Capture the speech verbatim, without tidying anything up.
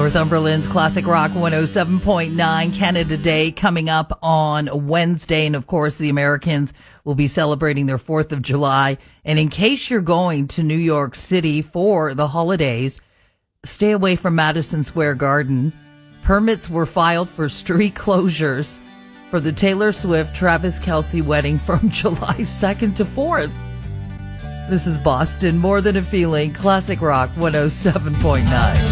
Northumberland's Classic Rock one oh seven point nine. Canada Day coming up on Wednesday. And of course, the Americans will be celebrating their fourth of July. And in case you're going to New York City for the holidays, stay away from Madison Square Garden. Permits were filed for street closures for the Taylor Swift Travis Kelce wedding from July second to fourth. This is Boston, More Than a Feeling, Classic Rock one oh seven point nine.